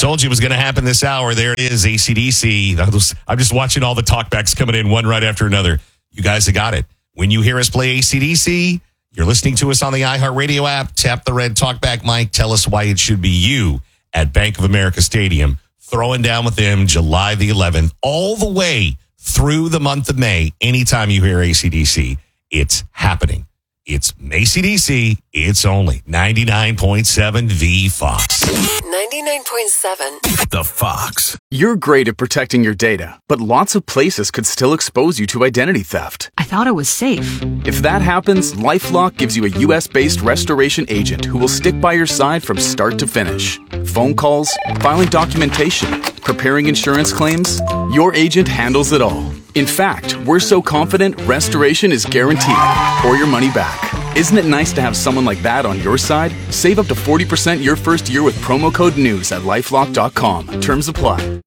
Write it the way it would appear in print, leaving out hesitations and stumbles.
Told you it was going to happen this hour. There it is, AC/DC. I'm just watching all the talkbacks coming in one right after another. You guys have got it. When you hear us play AC/DC, you're listening to us on the iHeartRadio app. Tap the red talkback mic. Tell us why it should be you at Bank of America Stadium. Throwing down with them July the 11th, all the way through the month of May. Anytime you hear AC/DC, it's happening. It's AC/DC. It's only 99.7 The Fox. 99.7 The Fox. You're great at protecting your data, but lots of places could still expose you to identity theft. I thought it was safe. If that happens, LifeLock gives you a U.S.-based restoration agent who will stick by your side from start to finish. Phone calls, filing documentation, preparing insurance claims, your agent handles it all. In fact, we're so confident restoration is guaranteed or your money back. Isn't it nice to have someone like that on your side? Save up to 40% your first year with promo code NEWS at LifeLock.com. Terms apply.